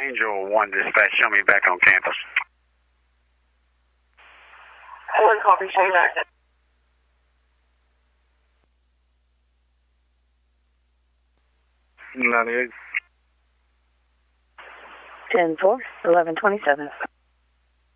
Angel 1 dispatch, show me back on campus. 1 copy, show me back. 98. 10-4, 11-27.